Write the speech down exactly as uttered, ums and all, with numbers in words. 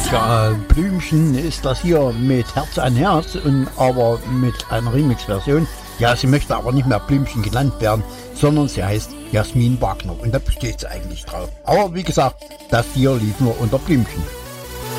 Tja, Blümchen ist das hier mit Herz an Herz, und aber mit einer Remix-Version. Ja, sie möchte aber nicht mehr Blümchen genannt werden, sondern sie heißt Jasmin Wagner, und da besteht sie eigentlich drauf. Aber wie gesagt, das hier lief nur unter Blümchen.